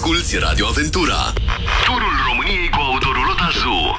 Asculți Radio Aventura, turul României cu Autoroulota Zoo.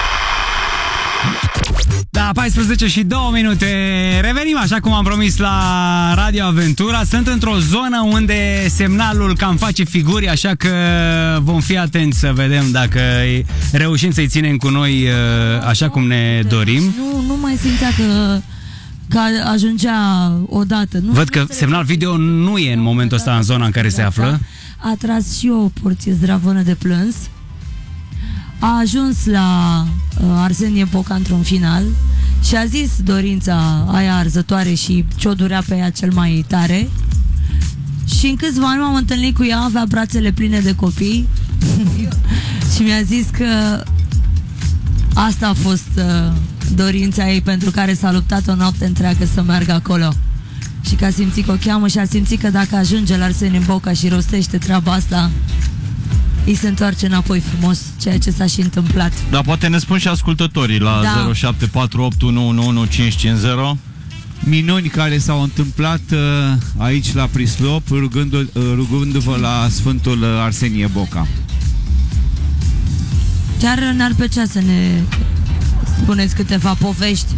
Da, 14 și 2 minute. Revenim așa cum am promis la Radio Aventura. Sunt într-o zonă unde semnalul cam face figuri, așa că vom fi atenți să vedem dacă reușim să-i ținem cu noi așa cum ne dorim. Nu mai simțea că ajungea odată. Văd că semnal video nu e în momentul ăsta în zona în care se află. A tras și o porție zdravănă de plâns. A ajuns la Arsenie Boca într-un final și a zis dorința aia arzătoare și ce-o durea pe ea cel mai tare. Și în câțiva ani m-am întâlnit cu ea, avea brațele pline de copii și mi-a zis că asta a fost dorința ei pentru care s-a luptat o noapte întreagă să meargă acolo. Și că a simțit că o cheamă și a simțit că dacă ajunge la Arsenie Boca și rostește treaba asta, îi se întoarce înapoi frumos, ceea ce s-a și întâmplat. Da, poate ne spun și ascultătorii la 0748111550 minuni care s-au întâmplat aici la Prislop, rugându-vă la Sfântul Arsenie Boca. Chiar n-ar plăcea să ne spuneți câteva povești.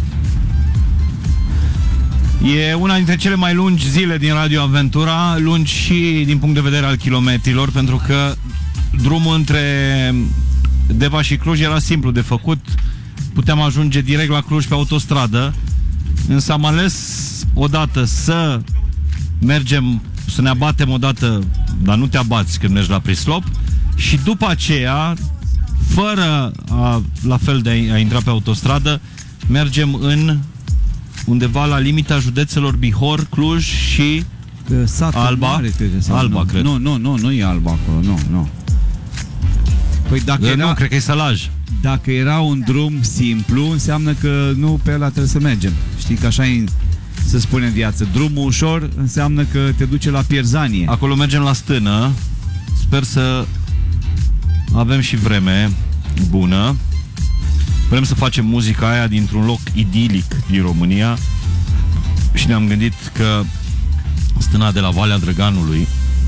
E una dintre cele mai lungi zile din Radio Aventura, lungi și din punct de vedere al kilometrilor, pentru că drumul între Deva și Cluj era simplu de făcut. Puteam ajunge direct la Cluj pe autostradă, însă am ales odată să mergem, să ne abatem odată, dar nu te abați când mergi la Prislop, și după aceea, fără la fel de a intra pe autostradă, mergem în undeva la limita județelor Bihor, Cluj și Alba. Mare, cred. Alba, cred. Nu e Alba acolo, nu. Păi dacă nu, cred că e Sălaj. Dacă era un drum simplu, înseamnă că nu pe ăla trebuie să mergem. Știi că așa se spune în viață. Drumul ușor înseamnă că te duce la Pierzanie. Acolo mergem la stână. Sper să avem și vreme bună. Vrem să facem muzica aia dintr-un loc idilic din România și ne-am gândit că stâna de la Valea Drăganului,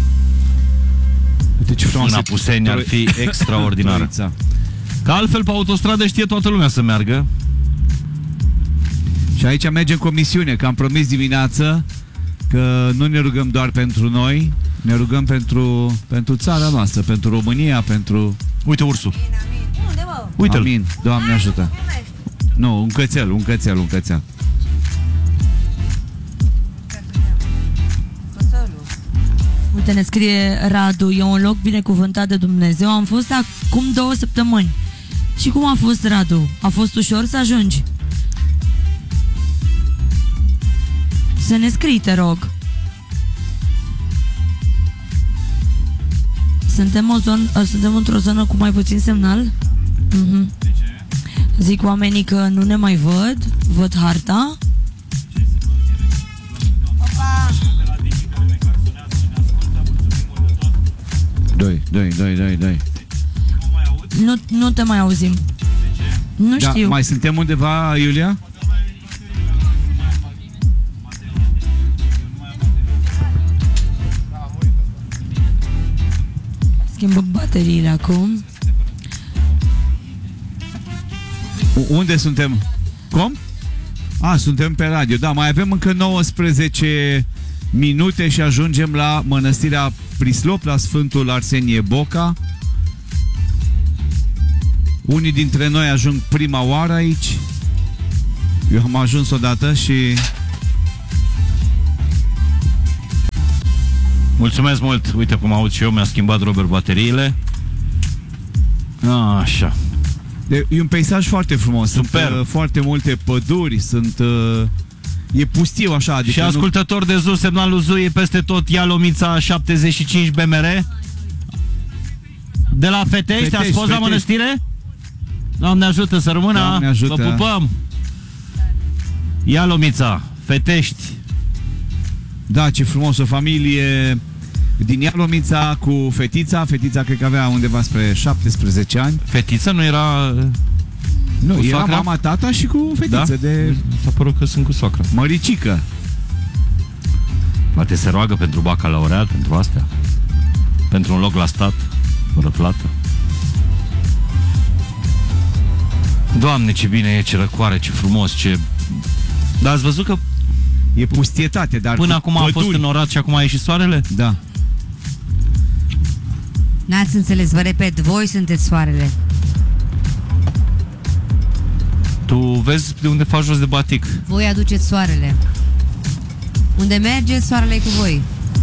în Apuseni, ar fi extraordinară. Că altfel pe autostradă știe toată lumea să meargă. Și aici mergem cu o misiune, că am promis dimineață că nu ne rugăm doar pentru noi, ne rugăm pentru țara noastră, pentru România, pentru... Uite ursul. Unde, mă? Uite-l. Amin, Doamne ajută. Nu, un cățel. Uite, ne scrie Radu, e un loc binecuvântat de Dumnezeu. Am fost acum 2 săptămâni. Și cum a fost, Radu? A fost ușor să ajungi? Să ne scrii, te rog. Suntem într-o zonă cu mai puțin semnal? Zic oamenii că nu ne mai văd harta. Doi. Nu te mai auzim. Nu știu. Mai suntem undeva, Iulia? Schimbă bateriile acum. Unde suntem? Cum? Suntem pe radio. Da, mai avem încă 19 minute și ajungem la Mănăstirea Prislop, la Sfântul Arsenie Boca. Unii dintre noi ajung prima oară aici. Eu am ajuns odată și... Mulțumesc mult. Uite cum aud și eu, mi-a schimbat Robert bateriile. Așa. E un peisaj foarte frumos. Super. Sunt foarte multe păduri, e pustiu așa. Adică și ascultător de Zoo, semnalul Zoo e peste tot. Ia Lomița 75 BMR. De la Fetești, ați fost la mănăstire? Doamne ajută să rămână. Doamne ajută. Vă pupăm. Ia Lomița, Fetești. Da, ce frumos, o familie din Ialomița cu fetița. Fetița cred că avea undeva spre 17 ani. Fetița nu era... Nu, era soacra? Mama, tata și cu fetiță, da? S-a părut că sunt cu soacra. Măricică. Poate se roagă pentru bacalaureat, pentru astea. Pentru un loc la stat. fără plată. Doamne, ce bine e, ce răcoare, ce frumos, ce... Dar ați văzut că E pustietate, dar până acum a fost înorat și acum a ieșit soarele? Da. N-ați înțeles, vă repet, voi sunteți soarele. Tu vezi de unde faci jos de batic. Voi aduceți soarele. Unde mergeți, soarele e cu voi.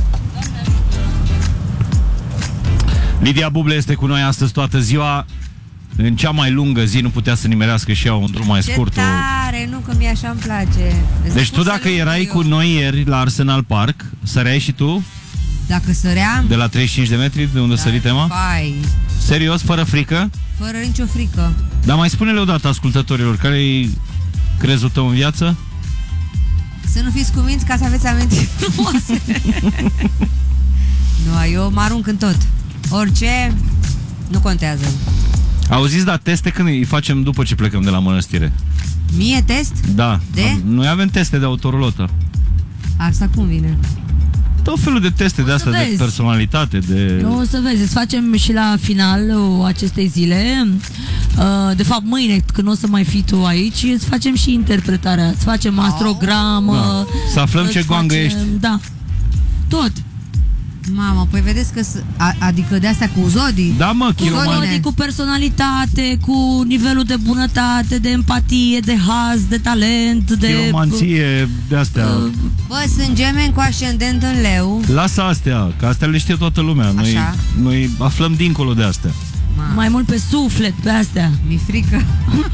Lidia Buble este cu noi astăzi toată ziua. În cea mai lungă zi nu putea să nimerească și ea un drum mai Ce scurt. tare, nu că mie așa îmi place. Deci tu dacă erai cu noi ieri la Arsenal Park, săreai și tu Dacă săream, de la 35 de metri de unde sări tema? fai, Serios, fără frică? fără nicio frică. Dar mai spune-le odată ascultătorilor, care-i crezul tău în viață? Să nu fiți cuminți ca să aveți amintiri frumoase. Nu, eu mă arunc în tot. Orice, nu contează. Auziți, da, teste când îi facem după ce plecăm de la mănăstire? Mie test? Da. De? Noi avem teste de autorulotă. Asta cum vine? Tot felul de teste de astea, de vezi. personalitate, de... O să vezi, îți facem și la finalul acestei zile. De fapt, mâine, când o să mai fii tu aici, îți facem și interpretarea. Îți facem astrogramă. Da. Să aflăm îți ce goangă ești. Da. Tot. Mamă, păi vedeți că adică de astea cu zodii? Da, mă, Cu Chiromane. zodii, cu personalitate, cu nivelul de bunătate, de empatie, de haz, de talent, de... chiromanție, de astea. Bă, sunt gemeni cu ascendent în leu. Lasă astea, că astea le știe toată lumea. Așa. Noi aflăm dincolo de astea. Mamă, Mai mult pe suflet, pe astea. mi-e frică.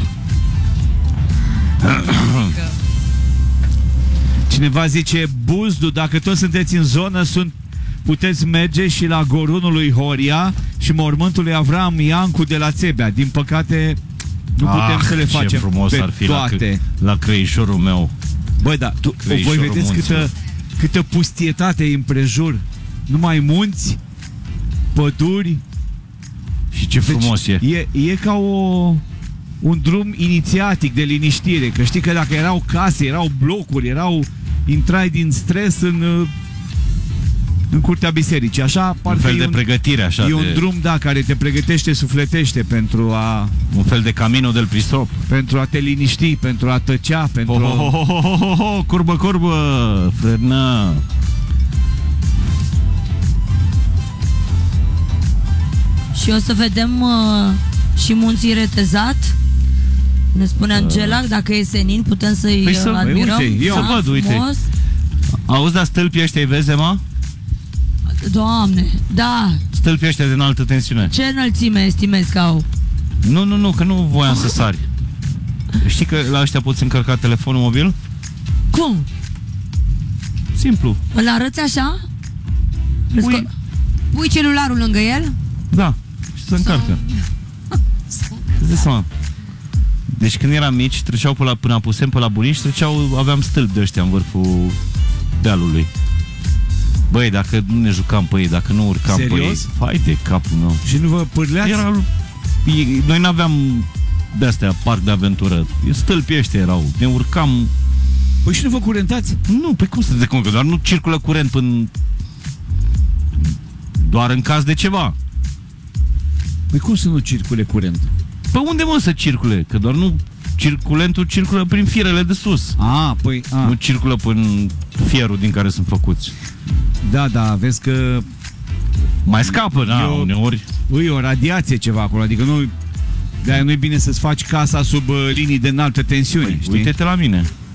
Cineva zice, Buzdu, dacă toți sunteți în zonă, puteți merge și la Gorunul lui Horia și mormântul lui Avram Iancu de la Țebea. Din păcate, nu putem să le ce facem frumos pe ar fi toate. la Crăișorul meu. Băi, da, voi Crăișorul vedeți munților. câtă pustietate e împrejur. Numai munți, păduri. Și ce frumos E ca un drum inițiatic de liniștire. Că știi că dacă erau case, erau blocuri, intrai din stres în curtea bisericii. Așa, Un parcă fel e de pregătire, așa. E un drum, da, care te pregătește, sufletește Un fel de Camino del Pristop. pentru a te liniști, pentru a tăcea, pentru... Curbă, curbă, frână. Și o să vedem și munții Retezat. Ne spune Angela, dacă e senin, putem să-i Păi să- admirăm. uite, eu Da, văd, uite. frumos. Auzi, dar stâlpii ăștia, îi vezi, Emma? Doamne, da. Stâlpii ăștia de înaltă tensiune. Ce înălțime estimezi că au? Nu, că nu voiam să sari. Știi că la ăștia poți încărca telefonul mobil? Cum? Simplu. Îl arăți așa? Pui celularul lângă el? Da, și se încarcă. Îți dai seama. Deci când eram mici, treceau până apusem pe la bunici, aveam stâlpi de ăștia în vârful dealului. Băi, dacă nu ne jucam pe ei, dacă nu urcam Serios? pe ei, hai de capul meu. Și nu vă pârleați? Noi n-aveam de-astea parc de aventură. Stâlpii ăștia erau. Ne urcam. Păi și nu vă curentați? Nu, pe cum să te decuncă? Doar nu circulă curent până... Doar în caz de ceva. Păi cum să nu circule curent? Pe unde, mă, să circule? Că doar nu... Curentul circulă prin firele de sus. Nu circulă până fierul din care sunt făcuți. Da, vezi că Mai scapă, da, uneori. e o radiație ceva acolo, adică de-aia nu e bine să-ți faci casa sub linii de înaltă tensiune, știi? Uite-te la mine.